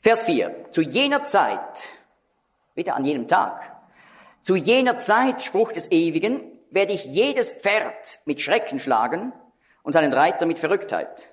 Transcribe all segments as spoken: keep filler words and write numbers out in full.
Vers vier. Zu jener Zeit, wieder an jenem Tag, zu jener Zeit, Spruch des Ewigen, werde ich jedes Pferd mit Schrecken schlagen und seinen Reiter mit Verrücktheit.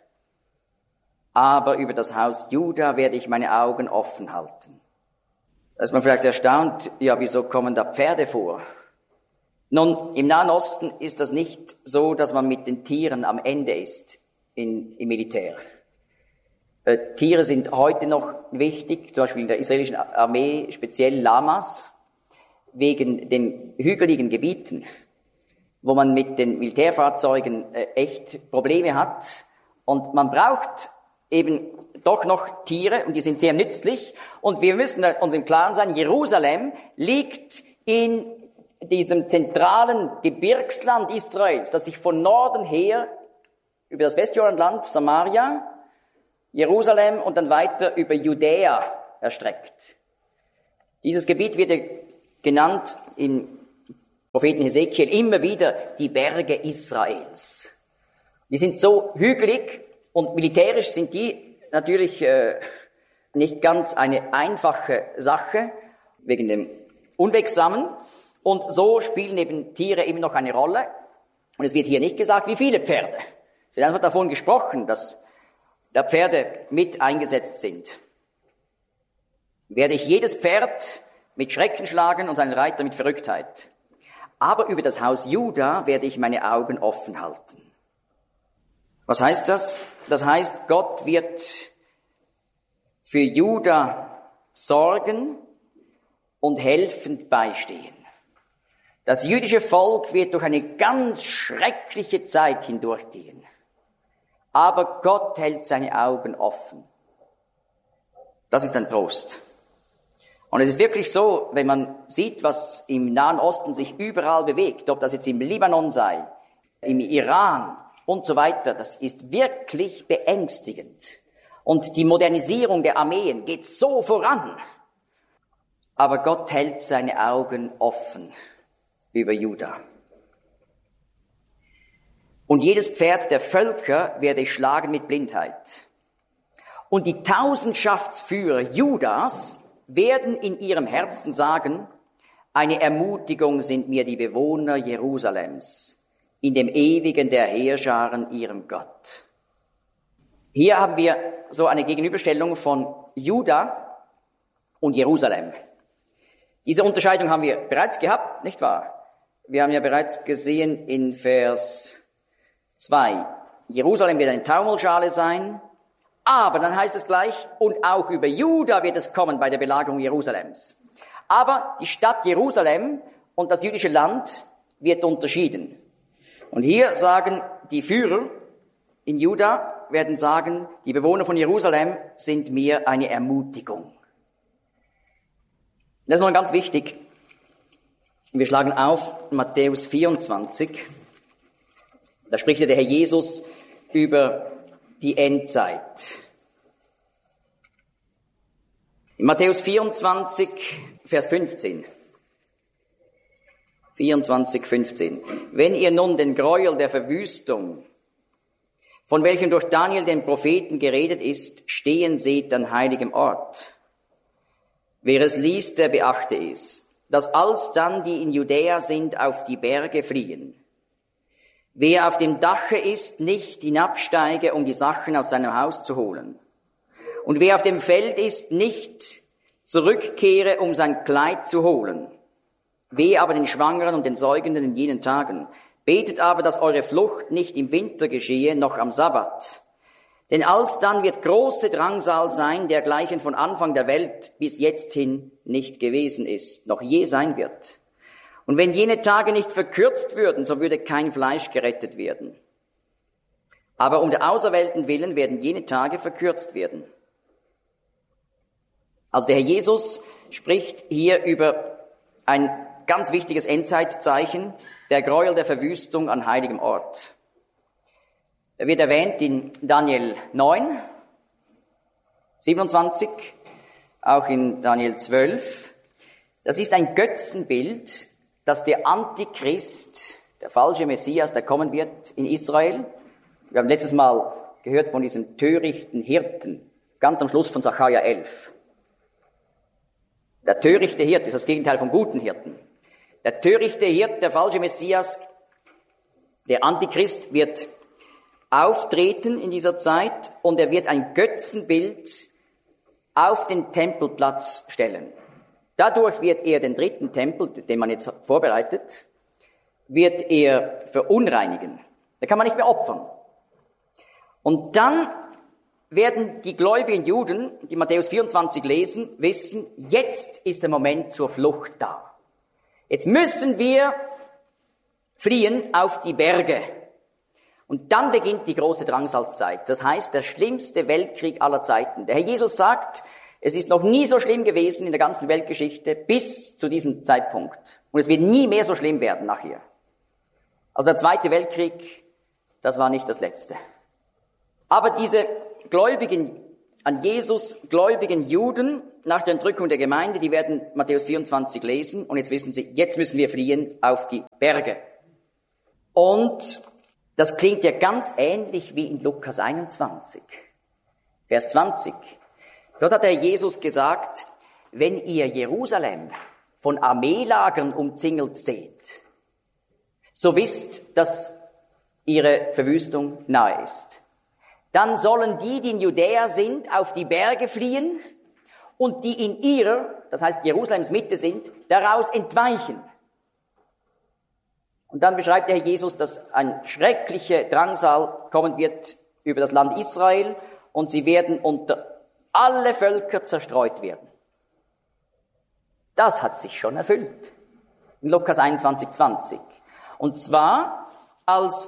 Aber über das Haus Juda werde ich meine Augen offen halten. Da ist man vielleicht erstaunt, ja, wieso kommen da Pferde vor? Nun, im Nahen Osten ist das nicht so, dass man mit den Tieren am Ende ist in, im Militär. Äh, Tiere sind heute noch wichtig, zum Beispiel in der israelischen Armee, speziell Lamas, wegen den hügeligen Gebieten, wo man mit den Militärfahrzeugen äh, echt Probleme hat. Und man braucht eben doch noch Tiere, und die sind sehr nützlich. Und wir müssen uns im Klaren sein, Jerusalem liegt in diesem zentralen Gebirgsland Israels, das sich von Norden her über das Westjordanland, Samaria, Jerusalem und dann weiter über Judäa erstreckt. Dieses Gebiet wird ja genannt im Propheten Hesekiel immer wieder die Berge Israels. Die sind so hügelig und militärisch sind die natürlich äh, nicht ganz eine einfache Sache, wegen dem Unwegsamen. Und so spielen eben Tiere immer noch eine Rolle. Und es wird hier nicht gesagt, wie viele Pferde. Es wird einfach davon gesprochen, dass da Pferde mit eingesetzt sind. Werde ich jedes Pferd mit Schrecken schlagen und seinen Reiter mit Verrücktheit. Aber über das Haus Juda werde ich meine Augen offen halten. Was heißt das? Das heißt, Gott wird für Juda sorgen und helfend beistehen. Das jüdische Volk wird durch eine ganz schreckliche Zeit hindurchgehen. Aber Gott hält seine Augen offen. Das ist ein Trost. Und es ist wirklich so, wenn man sieht, was im Nahen Osten sich überall bewegt, ob das jetzt im Libanon sei, im Iran und so weiter, das ist wirklich beängstigend. Und die Modernisierung der Armeen geht so voran. Aber Gott hält seine Augen offen über Juda. Und jedes Pferd der Völker werde ich schlagen mit Blindheit. Und die Tausendschaftsführer Judas werden in ihrem Herzen sagen, eine Ermutigung sind mir die Bewohner Jerusalems, in dem Ewigen der Heerscharen ihrem Gott. Hier haben wir so eine Gegenüberstellung von Juda und Jerusalem. Diese Unterscheidung haben wir bereits gehabt, nicht wahr? Wir haben ja bereits gesehen in Vers zwei. Jerusalem wird eine Taumulschale sein, aber dann heißt es gleich, und auch über Juda wird es kommen bei der Belagerung Jerusalems. Aber die Stadt Jerusalem und das jüdische Land wird unterschieden. Und hier sagen die Führer in Juda, werden sagen, die Bewohner von Jerusalem sind mir eine Ermutigung. Das ist noch ganz wichtig. Wir schlagen auf Matthäus vierundzwanzig. Da spricht ja der Herr Jesus über die Endzeit. In Matthäus vierundzwanzig, Vers fünfzehn. vierundzwanzig, fünfzehn. Wenn ihr nun den Gräuel der Verwüstung, von welchem durch Daniel den Propheten geredet ist, stehen seht an heiligem Ort. Wer es liest, der beachte es, dass alsdann die in Judäa sind, auf die Berge fliehen. Wer auf dem Dache ist, nicht hinabsteige, um die Sachen aus seinem Haus zu holen. Und wer auf dem Feld ist, nicht zurückkehre, um sein Kleid zu holen. Wehe aber den Schwangeren und den Säugenden in jenen Tagen. Betet aber, dass eure Flucht nicht im Winter geschehe, noch am Sabbat. Denn alsdann wird große Drangsal sein, dergleichen von Anfang der Welt bis jetzt hin nicht gewesen ist, noch je sein wird. Und wenn jene Tage nicht verkürzt würden, so würde kein Fleisch gerettet werden. Aber um der Auserwählten willen werden jene Tage verkürzt werden. Also der Herr Jesus spricht hier über ein ganz wichtiges Endzeitzeichen, der Gräuel der Verwüstung an heiligem Ort. Er wird erwähnt in Daniel neun, siebenundzwanzig, auch in Daniel zwölf. Das ist ein Götzenbild, dass der Antichrist, der falsche Messias, der kommen wird in Israel. Wir haben letztes Mal gehört von diesem törichten Hirten, ganz am Schluss von Sacharja elf. Der törichte Hirte ist das Gegenteil vom guten Hirten. Der törichte Hirte, der falsche Messias, der Antichrist wird auftreten in dieser Zeit und er wird ein Götzenbild auf den Tempelplatz stellen. Dadurch wird er den dritten Tempel, den man jetzt vorbereitet, wird er verunreinigen. Da kann man nicht mehr opfern. Und dann werden die gläubigen Juden, die Matthäus vierundzwanzig lesen, wissen, jetzt ist der Moment zur Flucht da. Jetzt müssen wir fliehen auf die Berge. Und dann beginnt die große Drangsalzzeit. Das heißt, der schlimmste Weltkrieg aller Zeiten. Der Herr Jesus sagt, es ist noch nie so schlimm gewesen in der ganzen Weltgeschichte bis zu diesem Zeitpunkt. Und es wird nie mehr so schlimm werden nachher. Also der Zweite Weltkrieg, das war nicht das letzte. Aber diese gläubigen, an Jesus gläubigen Juden nach der Entrückung der Gemeinde, die werden Matthäus vierundzwanzig lesen und jetzt wissen sie, jetzt müssen wir fliehen auf die Berge. Und das klingt ja ganz ähnlich wie in Lukas einundzwanzig, Vers zwanzig. Dort hat der Jesus gesagt, wenn ihr Jerusalem von Armeelagern umzingelt seht, so wisst, dass ihre Verwüstung nahe ist. Dann sollen die, die in Judäa sind, auf die Berge fliehen und die in ihrer, das heißt Jerusalems Mitte sind, daraus entweichen. Und dann beschreibt der Herr Jesus, dass ein schrecklicher Drangsal kommen wird über das Land Israel und sie werden unter alle Völker zerstreut werden. Das hat sich schon erfüllt. In Lukas einundzwanzig, zwanzig. Und zwar, als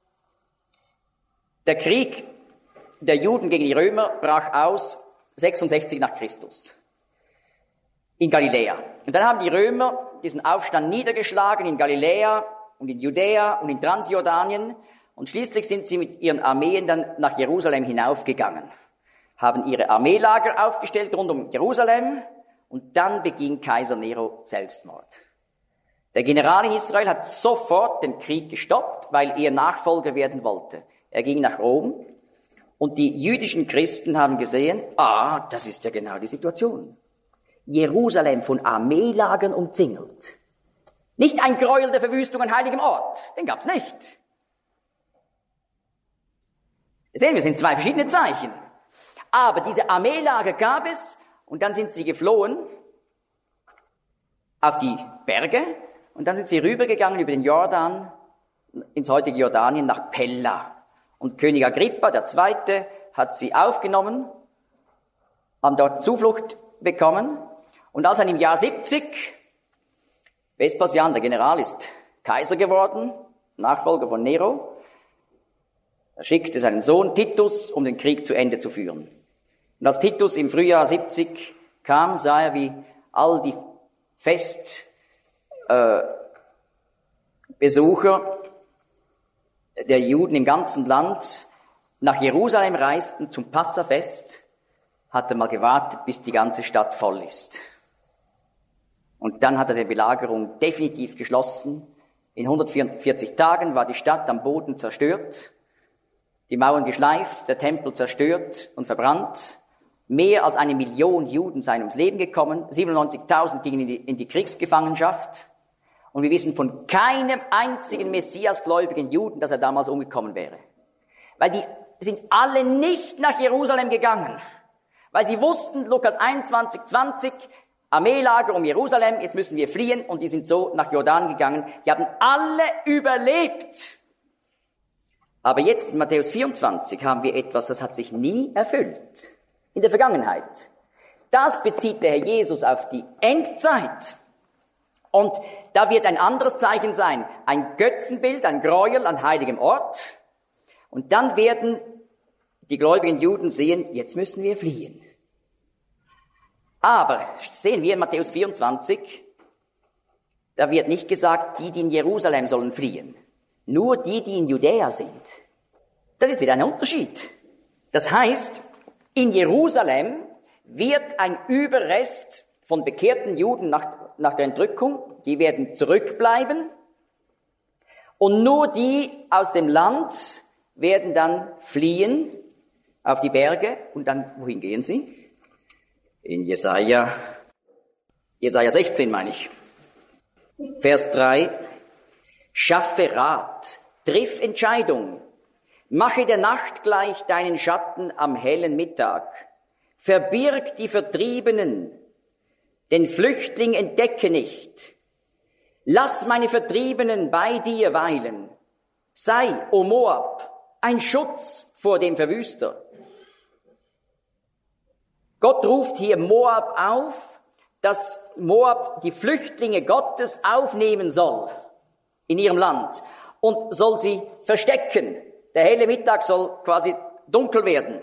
der Krieg der Juden gegen die Römer brach aus, sechsundsechzig nach Christus, in Galiläa. Und dann haben die Römer diesen Aufstand niedergeschlagen in Galiläa und in Judäa und in Transjordanien. Und schließlich sind sie mit ihren Armeen dann nach Jerusalem hinaufgegangen, haben ihre Armeelager aufgestellt rund um Jerusalem und dann beging Kaiser Nero Selbstmord. Der General in Israel hat sofort den Krieg gestoppt, weil er Nachfolger werden wollte. Er ging nach Rom und die jüdischen Christen haben gesehen, ah, das ist ja genau die Situation. Jerusalem von Armeelagern umzingelt. Nicht ein Gräuel der Verwüstung an heiligem Ort, den gab's nicht. Wir sehen, wir sind zwei verschiedene Zeichen. Aber diese Armeelager gab es und dann sind sie geflohen auf die Berge und dann sind sie rübergegangen über den Jordan ins heutige Jordanien nach Pella. Und König Agrippa, der Zweite, hat sie aufgenommen, haben dort Zuflucht bekommen. Und als dann im Jahr siebzig, Vespasian, der General, ist Kaiser geworden, Nachfolger von Nero, er schickte seinen Sohn Titus, um den Krieg zu Ende zu führen. Und als Titus im Frühjahr siebzig kam, sah er, wie all die Festbesucher äh, der Juden im ganzen Land nach Jerusalem reisten zum Passafest, hat er mal gewartet, bis die ganze Stadt voll ist. Und dann hat er die Belagerung definitiv geschlossen. In hundertvierzig Tagen war die Stadt am Boden zerstört, die Mauern geschleift, der Tempel zerstört und verbrannt. Mehr als eine Million Juden seien ums Leben gekommen, siebenundneunzigtausend gingen in die, in die Kriegsgefangenschaft. Und wir wissen von keinem einzigen Messiasgläubigen Juden, dass er damals umgekommen wäre. Weil die sind alle nicht nach Jerusalem gegangen. Weil sie wussten, Lukas einundzwanzig, zwanzig, Armeelager um Jerusalem, jetzt müssen wir fliehen. Und die sind so nach Jordan gegangen. Die haben alle überlebt. Aber jetzt in Matthäus vierundzwanzig haben wir etwas, das hat sich nie erfüllt. In der Vergangenheit. Das bezieht der Herr Jesus auf die Endzeit. Und da wird ein anderes Zeichen sein. Ein Götzenbild, ein Gräuel an heiligem Ort. Und dann werden die gläubigen Juden sehen, jetzt müssen wir fliehen. Aber sehen wir in Matthäus vierundzwanzig, da wird nicht gesagt, die, die in Jerusalem sollen fliehen. Nur die, die in Judäa sind. Das ist wieder ein Unterschied. Das heißt, in Jerusalem wird ein Überrest von bekehrten Juden nach, nach der Entrückung, die werden zurückbleiben. Und nur die aus dem Land werden dann fliehen auf die Berge. Und dann, wohin gehen sie? In Jesaja, Jesaja sechzehn meine ich. Vers drei. Schaffe Rat, triff Entscheidung, mache der Nacht gleich deinen Schatten am hellen Mittag, verbirg die Vertriebenen, den Flüchtling entdecke nicht, lass meine Vertriebenen bei dir weilen, sei, o Moab, ein Schutz vor dem Verwüster. Gott ruft hier Moab auf, dass Moab die Flüchtlinge Gottes aufnehmen soll in ihrem Land und soll sie verstecken. Der helle Mittag soll quasi dunkel werden.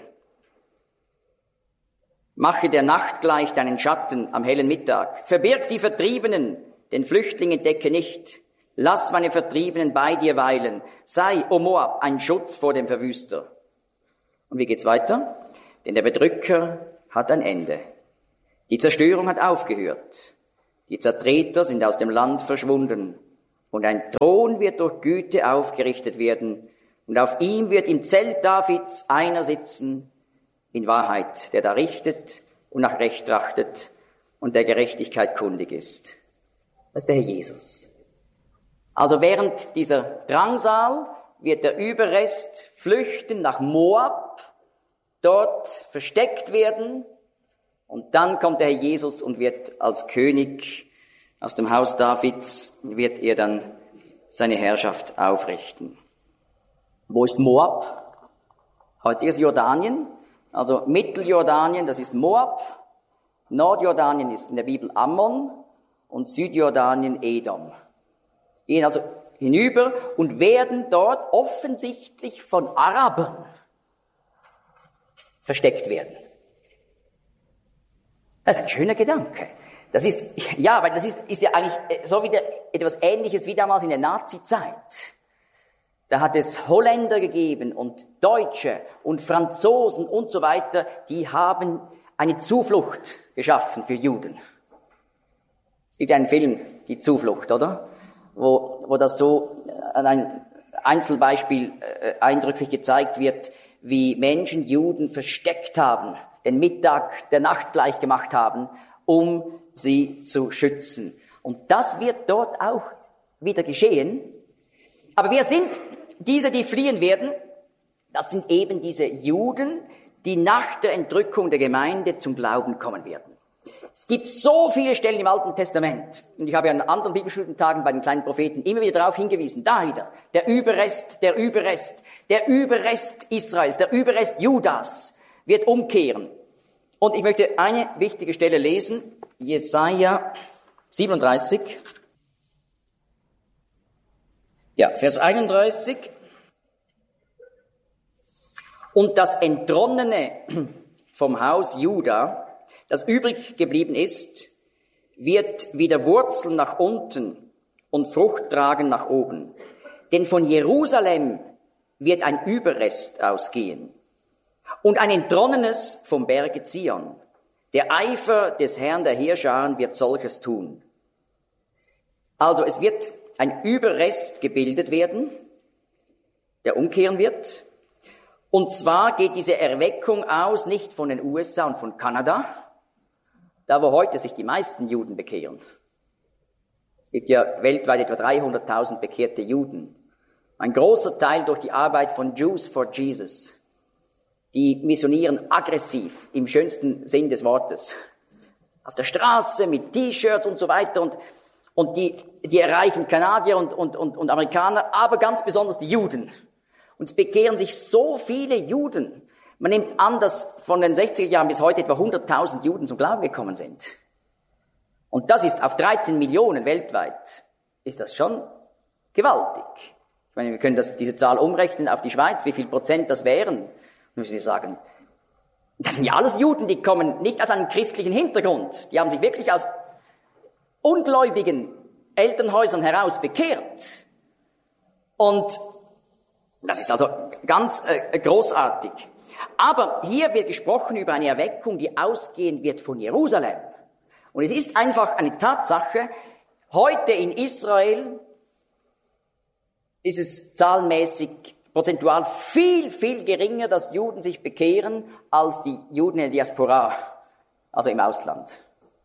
Mache der Nacht gleich deinen Schatten am hellen Mittag. Verbirg die Vertriebenen, den Flüchtling entdecke nicht. Lass meine Vertriebenen bei dir weilen. Sei, o Moab, ein Schutz vor dem Verwüster. Und wie geht's weiter? Denn der Bedrücker hat ein Ende. Die Zerstörung hat aufgehört. Die Zertreter sind aus dem Land verschwunden. Und ein Thron wird durch Güte aufgerichtet werden. Und auf ihm wird im Zelt Davids einer sitzen, in Wahrheit, der da richtet und nach Recht trachtet und der Gerechtigkeit kundig ist. Das ist der Herr Jesus. Also während dieser Drangsal wird der Überrest flüchten nach Moab, dort versteckt werden, und dann kommt der Herr Jesus und wird als König aus dem Haus Davids, wird er dann seine Herrschaft aufrichten. Wo ist Moab? Heutiges Jordanien, also Mitteljordanien, das ist Moab, Nordjordanien ist in der Bibel Ammon und Südjordanien Edom. Gehen also hinüber und werden dort offensichtlich von Arabern versteckt werden. Das ist ein schöner Gedanke. Das ist, ja, weil das ist, ist ja eigentlich so wieder etwas Ähnliches wie damals in der Nazi-Zeit. Da hat es Holländer gegeben und Deutsche und Franzosen und so weiter, die haben eine Zuflucht geschaffen für Juden. Es gibt einen Film, Die Zuflucht, oder? Wo, wo das so an ein Einzelbeispiel äh, eindrücklich gezeigt wird, wie Menschen Juden versteckt haben, den Mittag der Nacht gleich gemacht haben, um sie zu schützen. Und das wird dort auch wieder geschehen. Aber wer sind diese, die fliehen werden? Das sind eben diese Juden, die nach der Entrückung der Gemeinde zum Glauben kommen werden. Es gibt so viele Stellen im Alten Testament, und ich habe ja an anderen Bibelschulentagen bei den kleinen Propheten immer wieder darauf hingewiesen, da wieder, der Überrest, der Überrest, der Überrest Israels, der Überrest Judas wird umkehren. Und ich möchte eine wichtige Stelle lesen, Jesaja siebenunddreißig, ja, Vers einunddreißig. Und das Entronnene vom Haus Juda, das übrig geblieben ist, wird wieder Wurzeln nach unten und Frucht tragen nach oben. Denn von Jerusalem wird ein Überrest ausgehen und ein Entronnenes vom Berge Zion. Der Eifer des Herrn der Heerscharen wird solches tun. Also es wird ein Überrest gebildet werden, der umkehren wird. Und zwar geht diese Erweckung aus nicht von den U S A und von Kanada, da wo heute sich die meisten Juden bekehren. Es gibt ja weltweit etwa dreihunderttausend bekehrte Juden. Ein großer Teil durch die Arbeit von Jews for Jesus. Die missionieren aggressiv, im schönsten Sinn des Wortes. Auf der Straße, mit T-Shirts und so weiter. Und, und die, die erreichen Kanadier und, und, und, und Amerikaner, aber ganz besonders die Juden. Und es bekehren sich so viele Juden. Man nimmt an, dass von den sechziger Jahren bis heute etwa hunderttausend Juden zum Glauben gekommen sind. Und das ist auf dreizehn Millionen weltweit. Ist das schon gewaltig. Ich meine, wir können das, diese Zahl umrechnen auf die Schweiz, wie viel Prozent das wären. Müssen wir sagen, das sind ja alles Juden, die kommen nicht aus einem christlichen Hintergrund. Die haben sich wirklich aus ungläubigen Elternhäusern heraus bekehrt. Und das ist also ganz äh, großartig. Aber hier wird gesprochen über eine Erweckung, die ausgehen wird von Jerusalem. Und es ist einfach eine Tatsache, heute in Israel ist es zahlenmäßig prozentual viel, viel geringer, dass Juden sich bekehren, als die Juden in der Diaspora, also im Ausland.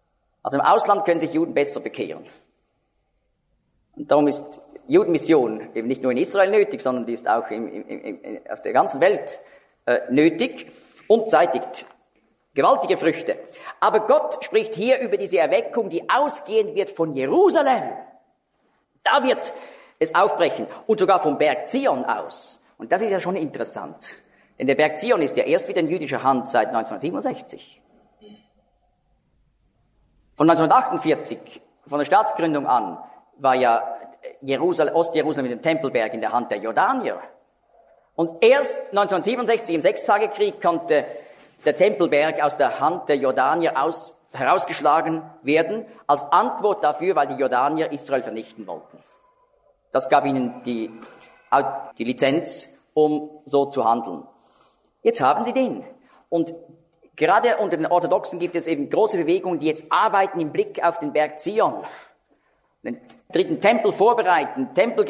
Also im Ausland können sich Juden besser bekehren. Und darum ist Judenmission eben nicht nur in Israel nötig, sondern die ist auch im, im, im, auf der ganzen Welt äh, nötig und zeitigt gewaltige Früchte. Aber Gott spricht hier über diese Erweckung, die ausgehen wird von Jerusalem. Da wird es aufbrechen und sogar vom Berg Zion aus. Und das ist ja schon interessant. Denn der Berg Zion ist ja erst wieder in jüdischer Hand seit neunzehnhundertsiebenundsechzig. Von neunzehnhundertachtundvierzig, von der Staatsgründung an, war ja Jerusalem, Ostjerusalem mit dem Tempelberg in der Hand der Jordanier. Und erst neunzehnhundertsiebenundsechzig im Sechstagekrieg konnte der Tempelberg aus der Hand der Jordanier aus, herausgeschlagen werden, als Antwort dafür, weil die Jordanier Israel vernichten wollten. Das gab ihnen die, die Lizenz, um so zu handeln. Jetzt haben sie den. Und gerade unter den Orthodoxen gibt es eben große Bewegungen, die jetzt arbeiten im Blick auf den Berg Zion. Den dritten Tempel vorbereiten, Tempel